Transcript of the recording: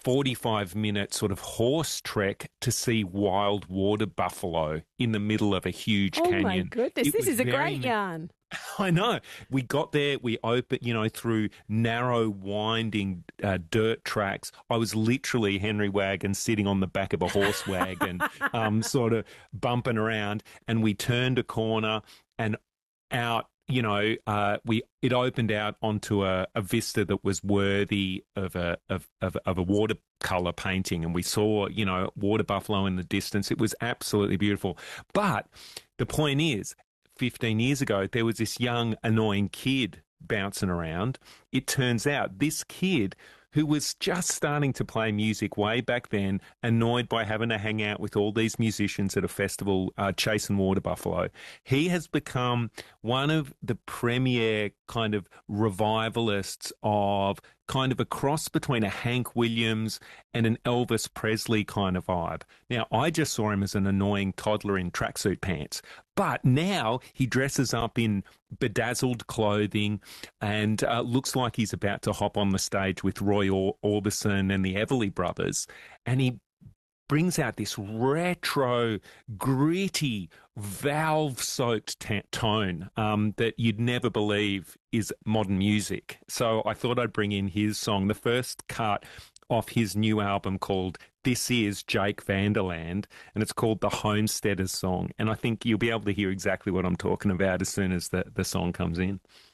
45-minute sort of horse trek to see wild water buffalo in the middle of a huge canyon. Oh, my goodness. This is a great very yarn. I know. We got there, we opened, through narrow, winding dirt tracks. I was literally Henry Wagon sitting on the back of a horse wagon, sort of bumping around, and we turned a corner and out, it opened out onto a vista that was worthy of a watercolor painting, and we saw, water buffalo in the distance. It was absolutely beautiful. But the point is, 15 years ago, there was this young, annoying kid bouncing around. It turns out this kid, who was just starting to play music way back then, annoyed by having to hang out with all these musicians at a festival chasing water buffalo, he has become one of the premier kind of revivalists of kind of a cross between a Hank Williams and an Elvis Presley kind of vibe. Now, I just saw him as an annoying toddler in tracksuit pants, but now he dresses up in bedazzled clothing and looks like he's about to hop on the stage with Roy Orbison and the Everly Brothers, and he brings out this retro, gritty, valve-soaked tone that you'd never believe is modern music. So I thought I'd bring in his song, the first cut off his new album called This Is Jake Vanderland, and it's called The Homesteaders Song. And I think you'll be able to hear exactly what I'm talking about as soon as the song comes in.